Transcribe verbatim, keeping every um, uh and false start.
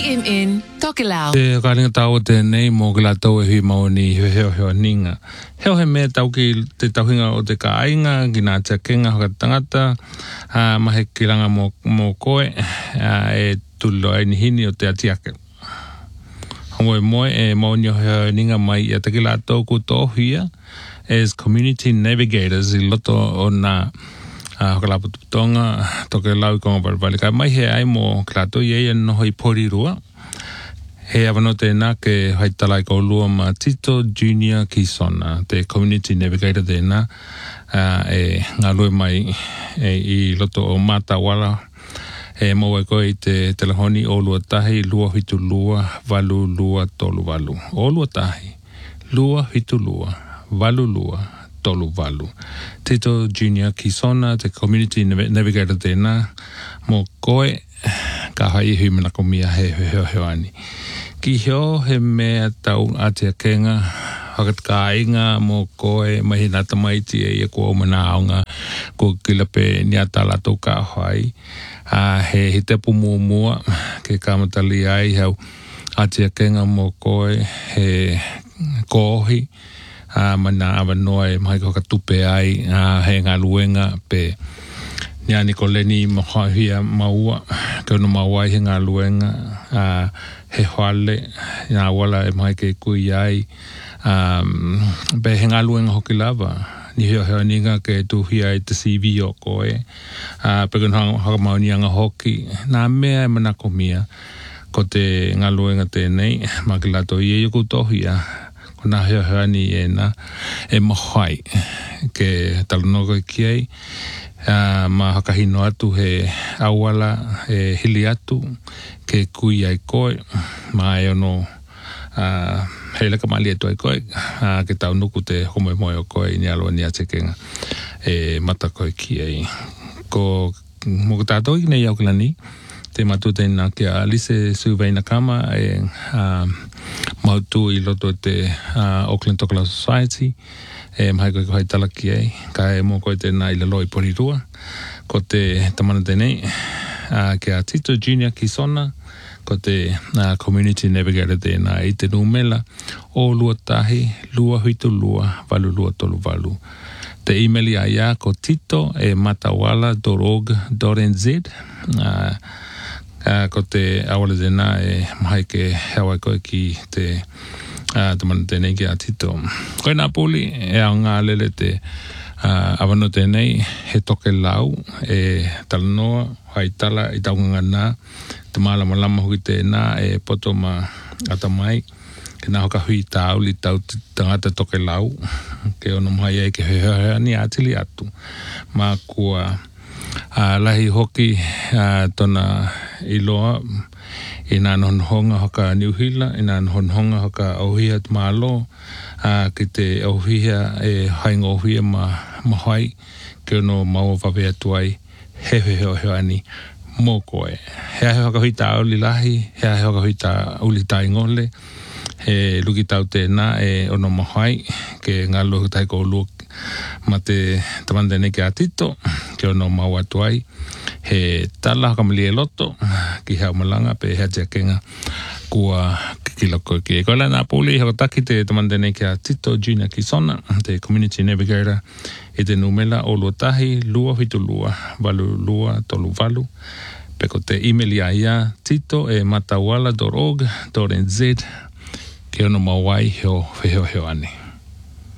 M N, Tokelau. Te kāringa tau te nei mō ki la tau e hui maoni he heo heo ninga. Heo he mea tau ki te tauhinga o te kāinga, ki nā tia kenga hoka tangata, uh, mahe ki ranga mō, mō koe, uh, e tulo ai ni hini o te atiake. Hongo e moe e maoni o heo ninga mai i a te ki la tau ku tōhia as community navigators i loto o nā Uh, hoka lapu tuputonga, toke lau i konga parapali. Ka mai he ai mō klato i eia noho i porirua. He awano tēnā ke haitala i kaulua ma Tito Junior Kisona, te community navigator tēnā, uh, e ngā lue mai e, i loto o Matawala. E mau e koe i te telefoni o lua tahi, lua hitu lua, valu lua, tolu valu. O lua tahi, lua hitu lua, valu lua, tolu valu. Tito Junior Kisona, te community navigator tēnā, mō koe, ka hai hui mana ko mia he heo heo ani. Ki heo he mea tau atea kenga, hakat ka inga mō koe, mahi nata maiti e ia kua umana aunga, ko kilape niata lato ka hai. Uh, he hitepu mua mua, ke kamatali ai hau atea kenga mō koe, he kohi, Uh, mana awa noa e mahi koka tupe ai uh, he ngā luenga pe niani ko leni mohahia maua ke ono maua he ngā luenga uh, he hoale ngā wala e mahi ke kui ai um, pe he ngā luenga hoki lava ni heo heo ninga ke tuhia i te C V o koe uh, pe kena haka mauni anga hoki nā mea e manako mia ko te ngā luenga tēnei makilato i e yuku tohia ko nā heo heo ni e nā e mohai ke talanoka ki ai uh, ma hakahino atu he awala e hili atu ke kui ai koe ma e ono uh, he leka mali atu ai koe uh, ke tau nuku te homoe moe o koe ni aloa ni atekenga e mata koe ki ai ko mo katato i nei au kilani te matu tēnā kia Alise Suveina Kama e uh, mautu i loto te uh, Auckland Tokelau Society e mahai koe kohai talaki ei ka e mō koe tēnā i lalo i porirua ko te tamana tēnei uh, kia Tito Junior Kisona ko te uh, community navigator tēnā i te numela o lua tahi lua huitu lua valu lua tolu valu te email ia ia ko tito e matawala dot org dot n z uh, Uh, ko te awale tēnā e mahai ke hewa koe ki te uh, tamana tēnei ki a Tito. Koe nā pūli e au ngā lele te uh, awano tēnei he toke lau e talanoa hai tala i taunga nā te maalama lama hui tēnā e poto ma atamai ke nā hoka hui tāu li tau tangata toke lau ke ono mahai e ke hea ni atili atu ma kua Uh, lahi hoki uh, tona iloa i nā nonhonga hoka Niuhila, i nā nonhonga hoka Auhia te Mālo, uh, ki te Auhia e hainga Auhia ma mahai, ke ono maua wawe atu ai, he he heo heo ani mō koe. Hea he hoka hui tā auli lahi, hea he hoka hui tā auli tā ingole, he luki tau tēnā e ono mahai, ke ngā luhu tai ko luki ma te tamanda nei ki a Tito ke ono mau atu ai he tala hakamali e loto ki hea malanga pe hea tia kenga kua kikiloko ki e koela nā pūli heo taki te tamanda nei ki a Tito Junior Kisona te community navigator i te numela o lua tahi lua hitu lua valu lua tolu valu pe ko te email ia ia tito e matawala dot org dot n z ke ono mawai heo heo heo ane